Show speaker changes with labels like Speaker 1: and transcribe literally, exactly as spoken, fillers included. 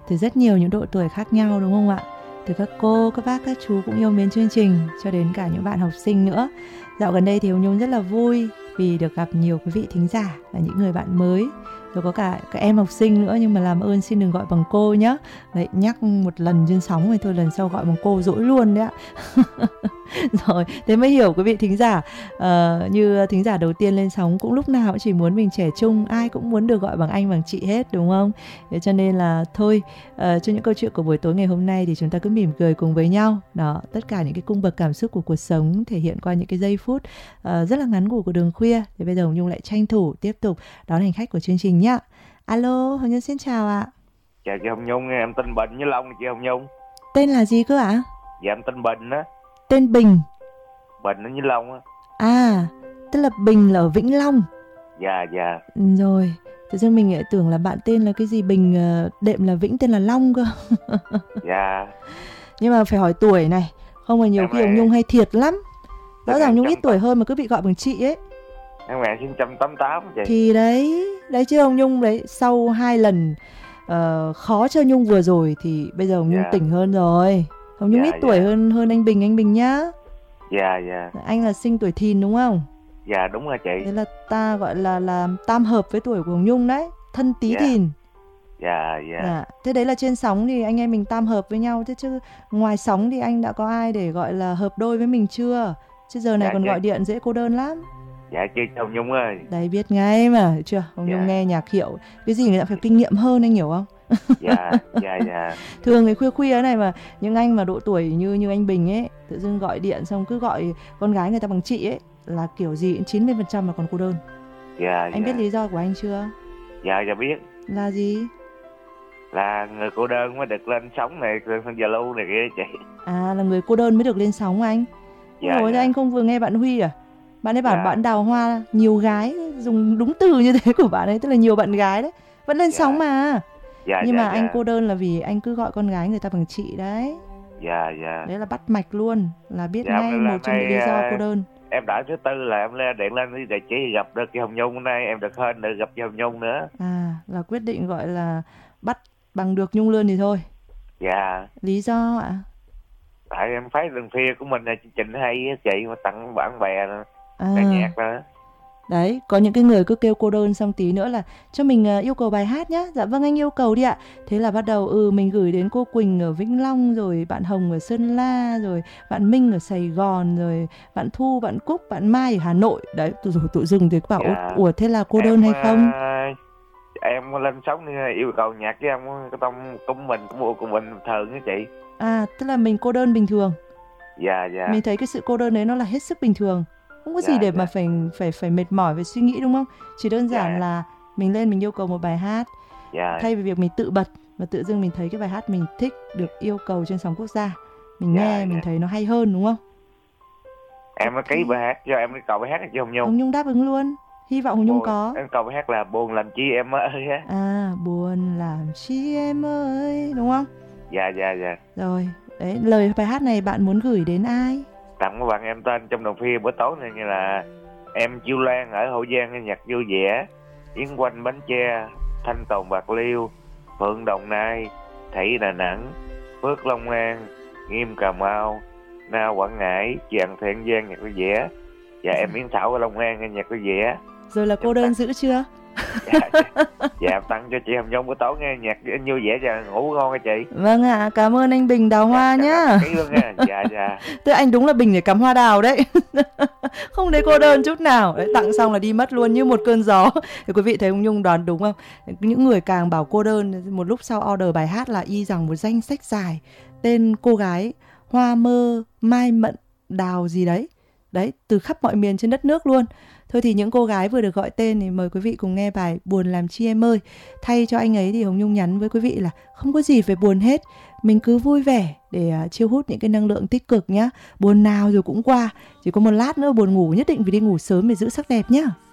Speaker 1: từ rất nhiều những độ tuổi khác nhau, đúng không ạ? Từ các cô, các bác, các chú cũng yêu mến chương trình cho đến cả những bạn học sinh nữa. Dạo gần đây thì Hồng Nhung rất là vui vì được gặp nhiều quý vị thính giả là những người bạn mới, rồi có cả các em học sinh nữa, nhưng mà làm ơn xin đừng gọi bằng cô nhé. Đấy, nhắc một lần trên sóng thì thôi, lần sau gọi bằng cô dỗi luôn đấy ạ. Rồi, thế mới hiểu quý vị thính giả. uh, Như thính giả đầu tiên lên sóng cũng lúc nào cũng chỉ muốn mình trẻ trung, ai cũng muốn được gọi bằng anh bằng chị hết, đúng không? Thế cho nên là thôi, uh, cho những câu chuyện của buổi tối ngày hôm nay thì chúng ta cứ mỉm cười cùng với nhau. Đó, tất cả những cái cung bậc cảm xúc của cuộc sống thể hiện qua những cái giây phút uh, rất là ngắn ngủi của đường khuya. Thì bây giờ Hồng Nhung lại tranh thủ tiếp tục đón hành khách của chương trình nhá. Alo, Hồng Nhung xin chào ạ.
Speaker 2: Chào chị Hồng Nhung, em tên Bình với Long chị Hồng Nhung.
Speaker 1: Tên là gì cơ ạ?
Speaker 2: Dạ em tên Bình á.
Speaker 1: Tên Bình.
Speaker 2: Bình với Long á.
Speaker 1: À, tức là Bình là ở Vĩnh Long.
Speaker 2: Dạ dạ.
Speaker 1: Rồi, tự dưng mình lại tưởng là bạn tên là cái gì Bình, đệm là Vĩnh tên là Long cơ.
Speaker 2: Dạ.
Speaker 1: Nhưng mà phải hỏi tuổi này, không là nhiều em khi Hồng Nhung hay thiệt lắm. Rõ ràng Nhung ít tuổi hơn mà cứ bị gọi bằng chị ấy.
Speaker 2: Em một nghìn chín trăm tám mươi tám chị.
Speaker 1: Thì đấy, đấy chứ Hồng Nhung đấy, sau hai lần uh, khó cho Nhung vừa rồi thì bây giờ Hồng Nhung dạ. tỉnh hơn rồi. Hồng Nhung dạ, ít tuổi dạ. hơn hơn anh Bình, anh Bình nhá.
Speaker 2: Dạ dạ.
Speaker 1: Anh là sinh tuổi Thìn đúng không?
Speaker 2: Dạ đúng rồi chị.
Speaker 1: Thế là ta gọi là là tam hợp với tuổi của Hồng Nhung đấy, thân Tý
Speaker 2: dạ.
Speaker 1: Thìn.
Speaker 2: Dạ dạ.
Speaker 1: Dạ. Thế đấy là trên sóng thì anh em mình tam hợp với nhau, thế chứ ngoài sóng thì anh đã có ai để gọi là hợp đôi với mình chưa? Chứ giờ này dạ, còn dạ. gọi điện dễ cô đơn lắm.
Speaker 2: Dạ chị Hồng Nhung ơi.
Speaker 1: Đấy biết ngay mà, được chưa? Hồng dạ. Nhung nghe nhạc hiệu, cái gì người ta phải kinh nghiệm hơn, anh hiểu không?
Speaker 2: Dạ, dạ, dạ.
Speaker 1: Thường cái khuya khuya này mà những anh mà độ tuổi như như anh Bình ấy, tự dưng gọi điện xong cứ gọi con gái người ta bằng chị ấy, là kiểu gì chín mươi phần trăm là còn cô đơn.
Speaker 2: Dạ,
Speaker 1: anh
Speaker 2: dạ.
Speaker 1: biết lý do của anh chưa?
Speaker 2: Dạ, dạ biết.
Speaker 1: Là gì?
Speaker 2: Là người cô đơn mới được lên sóng này, lên Zalo này kia chị.
Speaker 1: À, là người cô đơn mới được lên sóng anh.
Speaker 2: Dạ,
Speaker 1: Rồi
Speaker 2: dạ.
Speaker 1: anh không vừa nghe bạn Huy à? Bạn ấy bảo
Speaker 2: dạ.
Speaker 1: bạn đào hoa nhiều gái, dùng đúng từ như thế của bạn ấy, tức là nhiều bạn gái đấy, vẫn lên dạ. sóng mà. Dạ, nhưng dạ, mà dạ. anh cô đơn là vì anh cứ gọi con gái người ta bằng chị đấy.
Speaker 2: Dạ dạ.
Speaker 1: Đấy là bắt mạch luôn, là biết
Speaker 2: dạ,
Speaker 1: ngay một trong những lý do cô đơn.
Speaker 2: Em đã thứ tư là em lên điện lên địa chỉ gặp được chị Hồng Nhung, hôm nay em được hên được gặp chị Hồng Nhung nữa.
Speaker 1: À, là quyết định gọi là bắt bằng được Nhung Lươn thì thôi.
Speaker 2: Dạ.
Speaker 1: Lý do ạ?
Speaker 2: Tại em thấy đường khuya của mình là chương trình hay á chị, mà tặng bạn bè nữa,
Speaker 1: à.
Speaker 2: ca nhạc nữa.
Speaker 1: Đấy, có những cái người cứ kêu cô đơn xong tí nữa là cho mình uh, yêu cầu bài hát nhá. Dạ vâng anh yêu cầu đi ạ. Thế là bắt đầu ừ mình gửi đến cô Quỳnh ở Vĩnh Long, rồi bạn Hồng ở Sơn La, rồi bạn Minh ở Sài Gòn, rồi bạn Thu, bạn Cúc, bạn Mai ở Hà Nội. Đấy, rồi tự dưng thì bảo dạ. ủa thế là cô đơn em, hay không?
Speaker 2: Uh, em lên sóng yêu cầu nhạc với em cái tâm của mình của của mình thường á chị.
Speaker 1: À, tức là mình cô đơn bình thường.
Speaker 2: Dạ dạ.
Speaker 1: Mình thấy cái sự cô đơn đấy nó là hết sức bình thường. Không có dạ, gì để dạ. mà phải phải phải mệt mỏi về suy nghĩ đúng không? Chỉ đơn giản dạ. là mình lên mình yêu cầu một bài hát.
Speaker 2: Dạ.
Speaker 1: Thay vì việc mình tự bật và tự dưng mình thấy cái bài hát mình thích được yêu cầu trên sóng quốc gia, mình
Speaker 2: dạ,
Speaker 1: nghe
Speaker 2: dạ.
Speaker 1: mình thấy nó hay hơn đúng không?
Speaker 2: Em có ký bài hát cho em cái cầu bài hát cho Hồng Nhung.
Speaker 1: Hồng Nhung đáp ứng luôn. Hy vọng Hồng Nhung
Speaker 2: buồn,
Speaker 1: có.
Speaker 2: Em cầu bài hát là buồn làm chi em ơi á.
Speaker 1: À, buồn làm chi em ơi, đúng không?
Speaker 2: Dạ dạ dạ.
Speaker 1: Rồi, đấy, lời bài hát này bạn muốn gửi đến ai?
Speaker 2: Tặng các bạn em tên trong đồng phia bữa tối này như là em Chiêu Lan ở Hậu Giang nhạc vui vẻ, Yến Quanh Bến Tre, Thanh Tùng Bạc Liêu, Phượng Đồng Nai, Thủy Đà Nẵng, Phước Long An, Nghiêm Cà Mau, Na Quảng Ngãi, Tràng Thiện Giang nhạc vui vẻ, và em Yến Thảo ở Long An nhạc vui vẻ.
Speaker 1: Rồi là cô đơn dữ chưa?
Speaker 2: Dạ, dạ, dạ tặng cho chị Hồng Nhung buổi tối nghe nhạc vui vẻ và ngủ ngon hả chị.
Speaker 1: Vâng ạ, à, cảm ơn anh Bình đào hoa dạ, nhá.
Speaker 2: Ký luôn nha. Dạ dạ.
Speaker 1: Tức anh đúng là Bình để cắm hoa đào đấy. Không thấy cô đơn chút nào. Đấy, tặng xong là đi mất luôn như một cơn gió. Thì quý vị thấy ông Nhung đoán đúng không? Những người càng bảo cô đơn, một lúc sau order bài hát là y rằng một danh sách dài tên cô gái Hoa Mơ, Mai Mận, Đào gì đấy. Đấy, từ khắp mọi miền trên đất nước luôn. Thôi thì những cô gái vừa được gọi tên thì mời quý vị cùng nghe bài Buồn làm chi em ơi. Thay cho anh ấy thì Hồng Nhung nhắn với quý vị là không có gì phải buồn hết. Mình cứ vui vẻ để uh, chiêu hút những cái năng lượng tích cực nhá. Buồn nào rồi cũng qua. Chỉ có một lát nữa buồn ngủ nhất định phải đi ngủ sớm để giữ sắc đẹp nhá.